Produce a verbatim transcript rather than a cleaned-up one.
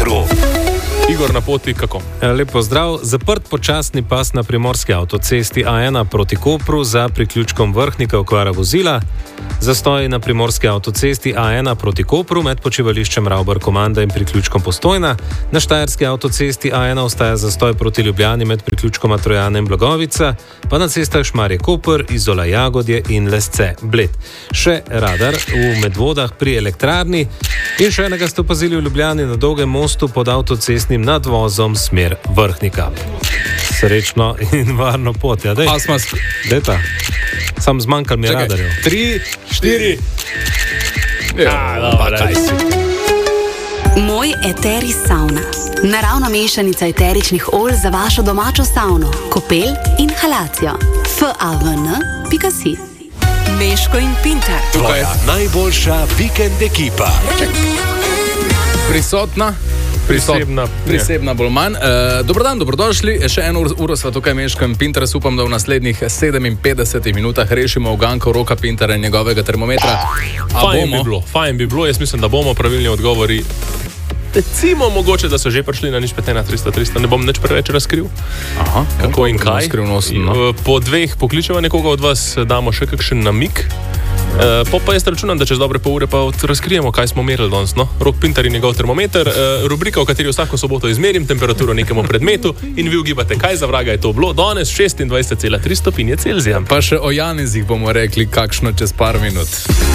centru. Igor na poti kako? Lepo zdrav. Zaprt počasni pas na primorski avtocesti A ena proti Kopru za priključkom Vrhnika okvara vozila. Zastoj na primorski avtocesti A ena proti Kopru med počivališčem Ravbar Komanda in priključkom Postojna. Na štajerski avtocesti A ena ostaja zastoj proti Ljubljani med priključkoma Trojane in Blagovica, pa na cestah Šmarje Koper, Izola Jagodje in Lesce Bled. Še radar v Medvodah pri elektrarni in še enega ste opazili v Ljubljani na Dolgem mostu pod avtocestnim nadvozom smer Vrhnika. Srečno in varno pot, ja, dej. Asmas. Dejta. Sam zmanjkal mi je radarjev. Tri, štiri. Ja, dobro, kaj si. Moj Eteri Sauna. Naravna mešanica eteričnih olj za vašo domačo savno, kopel in halacijo. F A V N pika si. Meško in Pintar. Tvoja najboljša vikend ekipa. Prisotna. Prisebna, prisebna bolj manj. E, dobrodan, dobrodošli. Še eno uro sva tukaj Meško in Pintar. Upam, da v naslednjih sedeminpetdesetih minutah rešimo uganko Roka Pintara in njegovega termometra. Fajn bi bilo, fajn bi bilo. Jaz mislim, da bomo pravilni odgovori. Recimo mogoče, da so že prišli na nič pet ena tristo tristo. Ne bom nič preveč razkril. Aha, kako in kaj. Skrivnostno, no. Po dveh pokličeva nekoga od vas damo še kakšen namik. Uh, po pa jaz računam, da čez dobre pol ure pa razkrijemo, kaj smo merili danes. No? Rok Pintar in njegov termometer, uh, rubrika, v kateri vsako soboto izmerim temperaturo nekemu predmetu in vi ugibate, kaj za vraga je to bilo. Danes šestindvajset cela tri stopinje Celzija. Pa še o Janezih bomo rekli kakšno čez par minut.